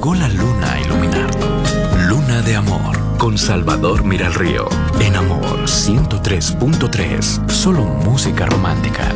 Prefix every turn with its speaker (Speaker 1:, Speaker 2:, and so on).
Speaker 1: llegó la luna a iluminarlo. Luna de amor, con Salvador Miralrío. En Amor 103.3, solo música romántica.